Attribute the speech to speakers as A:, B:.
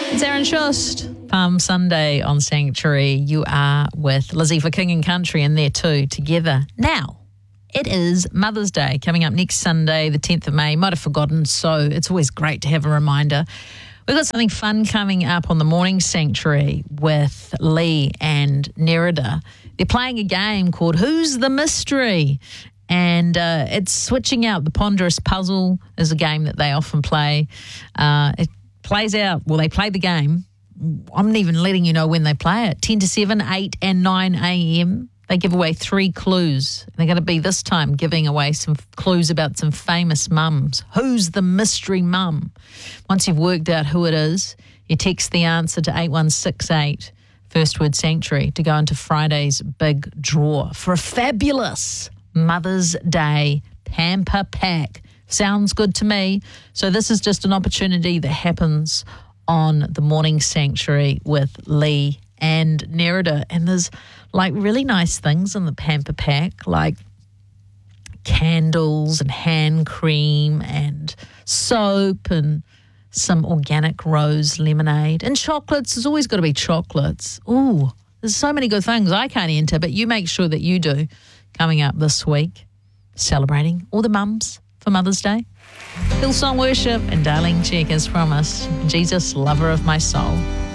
A: It's Aaron Shust. Palm Sunday on Sanctuary. You are with Lizzie for King and Country and there too, together. Now, it is Mother's Day coming up next Sunday, the 10th of May. Might have forgotten, so it's always great to have a reminder. We've got something fun coming up on the Morning Sanctuary with Lee and Nerida. They're playing a game called Who's the Mystery? And it's switching out. The Ponderous Puzzle is a game that they often play. It plays out, well, they play the game. I'm not even letting you know when they play it. 10 to 7, 8 and 9 a.m. They give away 3 clues. They're going to be this time giving away some clues about some famous mums. Who's the mystery mum? Once you've worked out who it is, you text the answer to 8168, first word Sanctuary, to go into Friday's big draw for a fabulous Mother's Day pamper pack. Sounds good to me. So this is just an opportunity that happens on the Morning Sanctuary with Lee and Nerida. And there's like really nice things in the pamper pack, like candles and hand cream and soap and some organic rose lemonade and chocolates. There's always got to be chocolates. Ooh, there's so many good things I can't enter, but you make sure that you do coming up this week, celebrating all the mums for Mother's Day. Hillsong Worship and Darlene Check as promised. Jesus, lover of my soul.